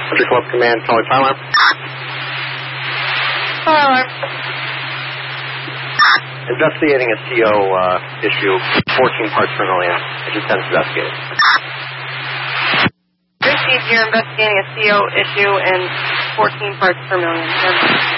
Country Club Command, calling fire alarm. Fire alarm. Investigating a CO issue, 14 parts per million. I just had investigated. Received, you're investigating a CO issue and 14 parts per million.